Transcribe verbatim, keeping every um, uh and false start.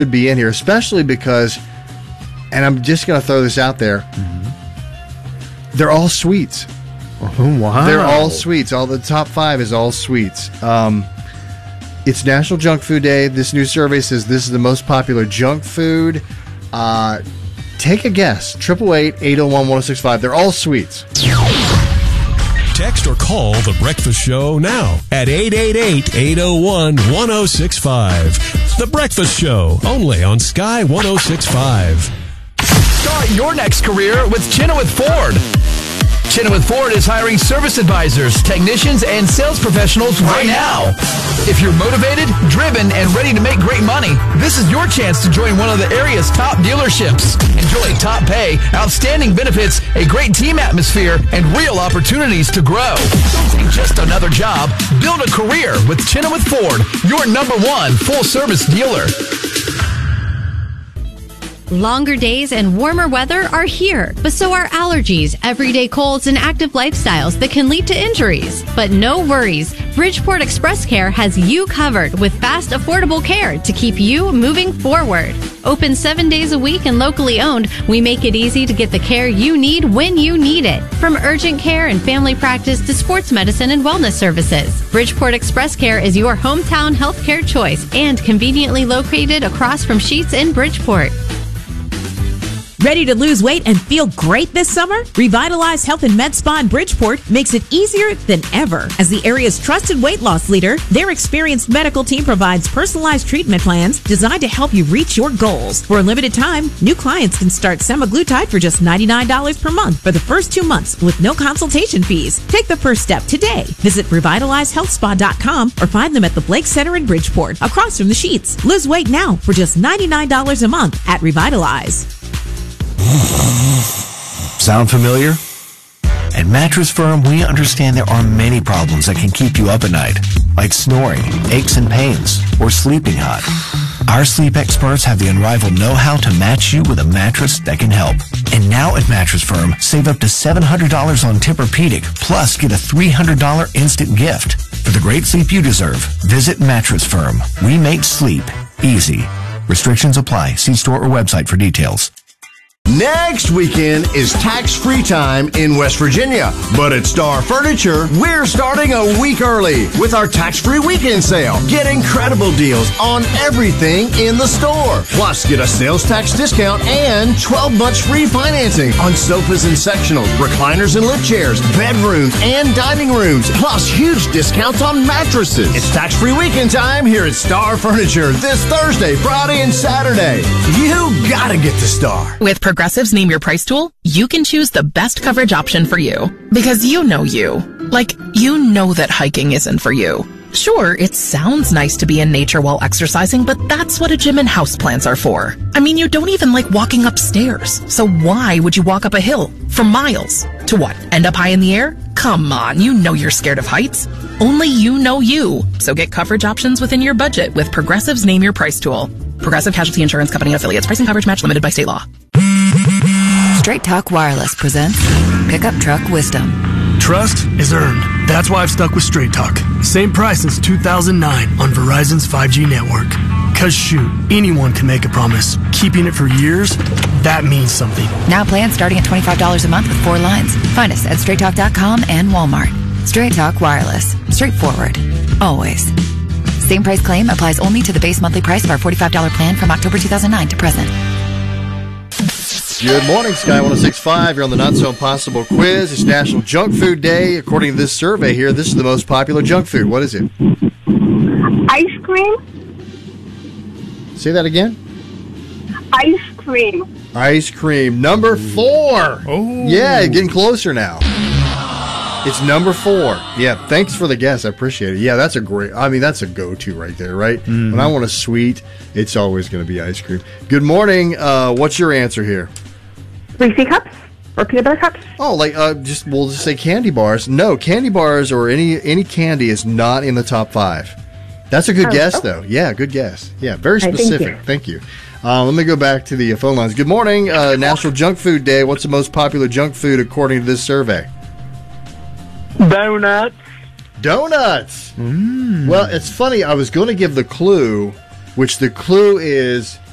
should be in here, especially because, and I'm just going to throw this out there, mm-hmm. they're all sweets. Oh, wow. They're all sweets. All the top five is all sweets. Um, it's National Junk Food Day. This new survey says this is the most popular junk food. Uh, take a guess. eight eight eight, eight oh one, one oh six five. They're all sweets. Text or call The Breakfast Show now at eight eight eight, eight oh one, one oh six five. The Breakfast Show, only on Sky one oh six point five. Start your next career with Chenoweth Ford. Chenoweth Ford is hiring service advisors, technicians, and sales professionals right now. If you're motivated, driven, and ready to make great money, this is your chance to join one of the area's top dealerships. Enjoy top pay, outstanding benefits, a great team atmosphere, and real opportunities to grow. Don't take just another job. Build a career with Chenoweth Ford, your number one full-service dealer. Longer days and warmer weather are here, but so are allergies, everyday colds, and active lifestyles that can lead to injuries. But no worries. Bridgeport Express Care has you covered with fast, affordable care to keep you moving forward. Open seven days a week and locally owned, we make it easy to get the care you need when you need it. From urgent care and family practice to sports medicine and wellness services, Bridgeport Express Care is your hometown healthcare choice and conveniently located across from Sheetz in Bridgeport. Ready to lose weight and feel great this summer? Revitalize Health and Med Spa in Bridgeport makes it easier than ever. As the area's trusted weight loss leader, their experienced medical team provides personalized treatment plans designed to help you reach your goals. For a limited time, new clients can start semaglutide for just ninety-nine dollars per month for the first two months with no consultation fees. Take the first step today. Visit revitalize health spa dot com or find them at the Blake Center in Bridgeport, across from the Sheetz. Lose weight now for just ninety-nine dollars a month at Revitalize. Sound familiar? At Mattress Firm, we understand there are many problems that can keep you up at night, like snoring, aches and pains, or sleeping hot. Our sleep experts have the unrivaled know-how to match you with a mattress that can help. And now at Mattress Firm, save up to seven hundred dollars on Tempur-Pedic, plus get a three hundred dollars instant gift. For the great sleep you deserve, visit Mattress Firm. We make sleep easy. Restrictions apply. See store or website for details. Next weekend is tax-free time in West Virginia. But at Star Furniture, we're starting a week early with our tax-free weekend sale. Get incredible deals on everything in the store. Plus, get a sales tax discount and twelve months free financing on sofas and sectionals, recliners and lift chairs, bedrooms and dining rooms. Plus, huge discounts on mattresses. It's tax-free weekend time here at Star Furniture this Thursday, Friday, and Saturday. You gotta get to Star. With Progressive's Name Your Price tool, you can choose the best coverage option for you. Because you know you. Like, you know that hiking isn't for you. Sure, it sounds nice to be in nature while exercising, but that's what a gym and houseplants are for. I mean, you don't even like walking upstairs. So why would you walk up a hill for miles? To what, end up high in the air? Come on, you know you're scared of heights. Only you know you. So get coverage options within your budget with Progressive's Name Your Price tool. Progressive Casualty Insurance Company and Affiliates. Pricing coverage match limited by state law. Straight Talk Wireless presents Pickup Truck Wisdom. Trust is earned. That's why I've stuck with Straight Talk. Same price since two thousand nine on Verizon's five G network. Cause shoot, anyone can make a promise. Keeping it for years, that means something. Now plans starting at twenty-five dollars a month with four lines. Find us at straight talk dot com and Walmart. Straight Talk Wireless. Straightforward. Always. Same price claim applies only to the base monthly price of our forty-five dollars plan from October two thousand nine to present. Good morning, Sky one oh six point five. You're on the Not So Impossible quiz. It's National Junk Food Day. According to this survey here, this is the most popular junk food. What is it? Ice cream. Say that again. Ice cream. Ice cream. Number four. Oh. Yeah, getting closer now. It's number four. Yeah, thanks for the guess. I appreciate it. Yeah, that's a great, I mean, that's a go-to right there, right? Mm-hmm. When I want a sweet, it's always going to be ice cream. Good morning. Uh, what's your answer here? Reese's Cups or peanut butter cups? Oh, like uh, just we'll just say candy bars. No, candy bars or any any candy is not in the top five. That's a good oh, guess, oh. though. Yeah, good guess. Yeah, very specific. Right, thank you. Thank you. Uh, let me go back to the phone lines. Good morning, uh, National Junk Food Day. What's the most popular junk food according to this survey? Donuts. Donuts. Mm. Well, it's funny. I was going to give the clue, which the clue is